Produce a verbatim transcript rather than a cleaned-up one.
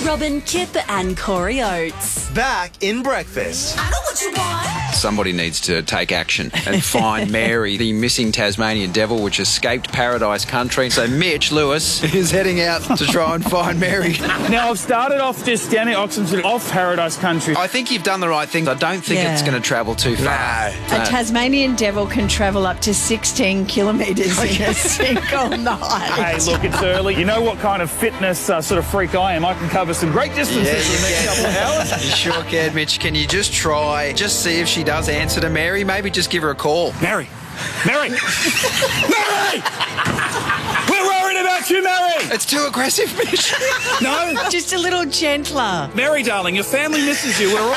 Robin, Kip and Corey Oates. Back in breakfast. I know what you want. Somebody needs to take action and find Mary, the missing Tasmanian devil which escaped Paradise Country. So Mitch Lewis is heading out to try and find Mary. Now, I've started off just down in Oxenford, off Paradise Country. I think you've done the right thing. I don't think Yeah. it's going to travel too far. No. A Tasmanian devil can travel up to sixteen kilometres in a single night. Hey, look, it's early. You know what kind of fitness uh, sort of freak I am. I can cover some great distances Yeah, in the you next can. couple of hours. You sure can, Mitch. Can you just try, just see if she does answer to Mary? Maybe just give her a call. Mary! Mary! Mary! We're worried about you, Mary! It's too aggressive, Mitch. No? Just a little gentler. Mary, darling, your family misses you. We're all